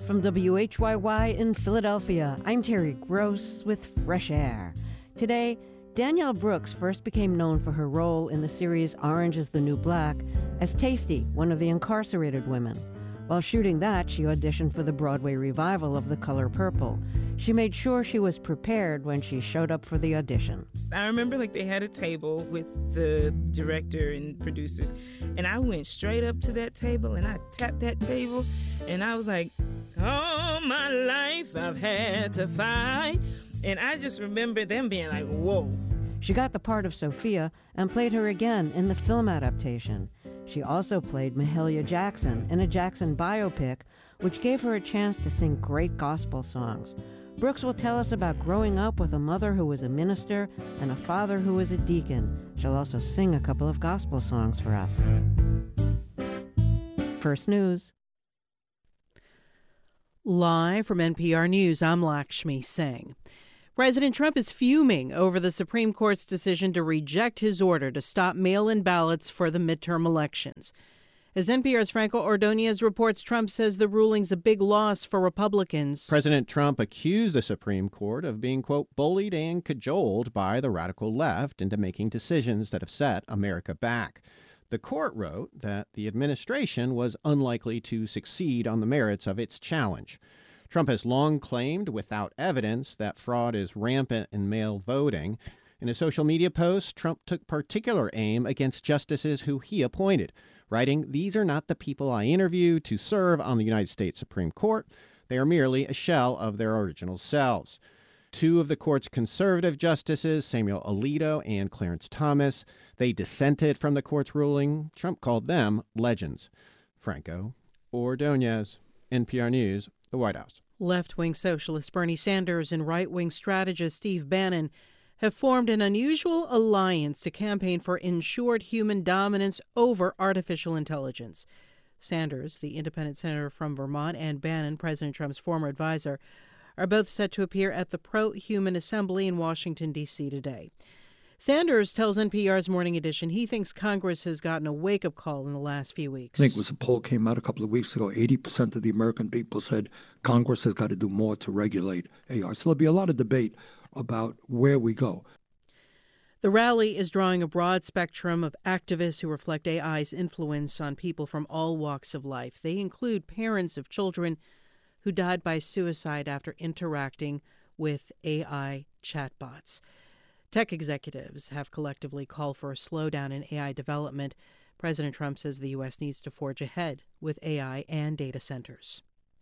From WHYY in Philadelphia, I'm Terry Gross with Fresh Air. Today, Danielle Brooks first became known for her role in the series Orange is the New Black as Tasty, one of the incarcerated women. While shooting that, she auditioned for the Broadway revival of The Color Purple. She made sure she was prepared when she showed up for the audition. I remember they had a table with the director and producers, and I went straight up to that table and I tapped that table and I was like, all my life I've had to fight. And I just remember them being like, whoa. She got the part of Sophia and played her again in the film adaptation. She also played Mahalia Jackson in a Jackson biopic, which gave her a chance to sing great gospel songs. Brooks will tell us about growing up with a mother who was a minister and a father who was a deacon. She'll also sing a couple of gospel songs for us. First News. Live from NPR News, I'm Lakshmi Singh. President Trump is fuming over the Supreme Court's decision to reject his order to stop mail-in ballots for the midterm elections. As NPR's Franco Ordonez reports, Trump says the ruling's a big loss for Republicans. President Trump accused the Supreme Court of being, quote, bullied and cajoled by the radical left into making decisions that have set America back. The court wrote that the administration was unlikely to succeed on the merits of its challenge. Trump has long claimed, without evidence, that fraud is rampant in mail voting. In a social media post, Trump took particular aim against justices who he appointed, writing, "These are not the people I interviewed to serve on the United States Supreme Court. They are merely a shell of their original selves." Two of the court's conservative justices, Samuel Alito and Clarence Thomas, they dissented from the court's ruling. Trump called them legends. Franco Ordonez, NPR News, the White House. Left-wing socialist Bernie Sanders and right-wing strategist Steve Bannon have formed an unusual alliance to campaign for ensured human dominance over artificial intelligence. Sanders, the independent senator from Vermont, and Bannon, President Trump's former advisor, are both set to appear at the Pro-Human Assembly in Washington, D.C. today. Sanders tells NPR's Morning Edition he thinks Congress has gotten a wake-up call in the last few weeks. I think it was a poll came out a couple of weeks ago. 80% of the American people said Congress has got to do more to regulate AI. So there'll be a lot of debate about where we go. The rally is drawing a broad spectrum of activists who reflect AI's influence on people from all walks of life. They include parents of children who died by suicide after interacting with AI chatbots. Tech executives have collectively called for a slowdown in AI development. President Trump says the U.S. needs to forge ahead with AI and data centers.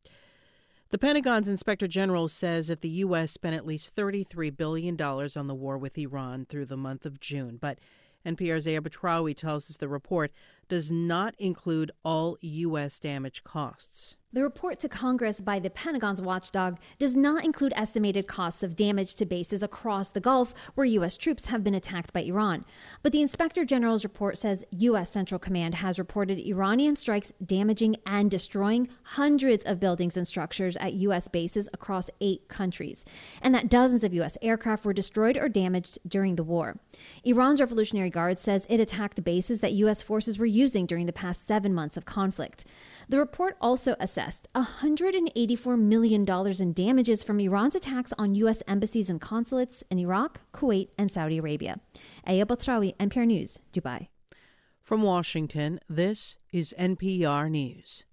The Pentagon's Inspector General says that the U.S. spent at least $33 billion on the war with Iran through the month of June. But NPR's Aya Batrawi tells us the report does not include all U.S. damage costs. The report to Congress by the Pentagon's watchdog does not include estimated costs of damage to bases across the Gulf where U.S. troops have been attacked by Iran. But the Inspector General's report says U.S. Central Command has reported Iranian strikes damaging and destroying hundreds of buildings and structures at U.S. bases across 8 countries, and that dozens of U.S. aircraft were destroyed or damaged during the war. Iran's Revolutionary Guard says it attacked bases that U.S. forces were using during the past 7 months of conflict. The report also assessed $184 million in damages from Iran's attacks on U.S. embassies and consulates in Iraq, Kuwait, and Saudi Arabia. Aya Batrawi, NPR News, Dubai. From Washington, this is NPR News.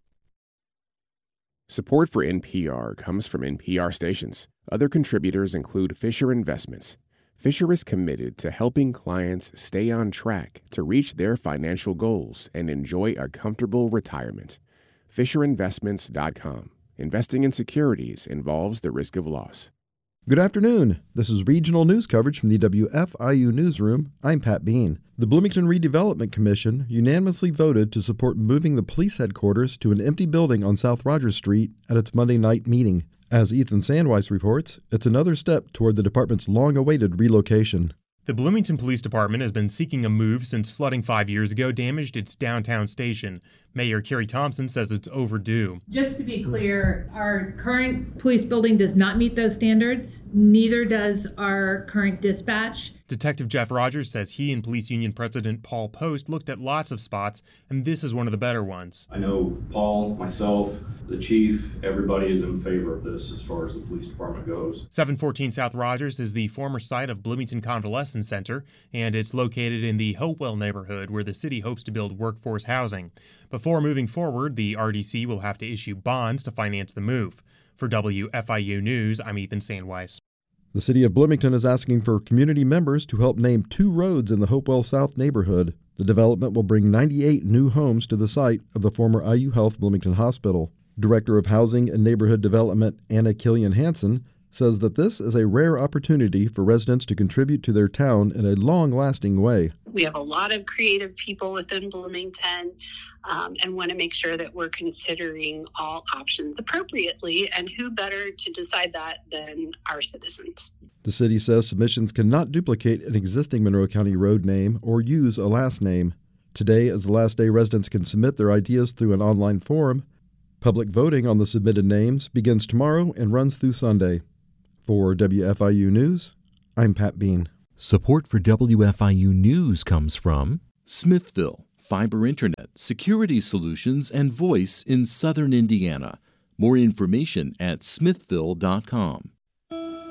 Support for NPR comes from NPR stations. Other contributors include Fisher Investments. Fisher is committed to helping clients stay on track to reach their financial goals and enjoy a comfortable retirement. FisherInvestments.com. Investing in securities involves the risk of loss. Good afternoon. This is regional news coverage from the WFIU Newsroom. I'm Pat Bean. The Bloomington Redevelopment Commission unanimously voted to support moving the police headquarters to an empty building on South Rogers Street at its Monday night meeting. As Ethan Sandweiss reports, it's another step toward the department's long-awaited relocation. The Bloomington Police Department has been seeking a move since flooding 5 years ago damaged its downtown station. Mayor Carrie Thompson says it's overdue. Just to be clear, our current police building does not meet those standards. Neither does our current dispatch. Detective Jeff Rogers says he and Police Union President Paul Post looked at lots of spots, and this is one of the better ones. I know Paul, myself, the chief, everybody is in favor of this as far as the police department goes. 714 South Rogers is the former site of Bloomington Convalescent Center, and it's located in the Hopewell neighborhood where the city hopes to build workforce housing. Before moving forward, the RDC will have to issue bonds to finance the move. For WFIU News, I'm Ethan Sandweiss. The city of Bloomington is asking for community members to help name 2 roads in the Hopewell South neighborhood. The development will bring 98 new homes to the site of the former IU Health Bloomington Hospital. Director of Housing and Neighborhood Development Anna Killian Hansen says that this is a rare opportunity for residents to contribute to their town in a long-lasting way. We have a lot of creative people within Bloomington and want to make sure that we're considering all options appropriately, and who better to decide that than our citizens. The city says submissions cannot duplicate an existing Monroe County road name or use a last name. Today is the last day residents can submit their ideas through an online forum. Public voting on the submitted names begins tomorrow and runs through Sunday. For WFIU News, I'm Pat Bean. Support for WFIU News comes from Smithville, fiber internet, security solutions, and voice in southern Indiana. More information at smithville.com.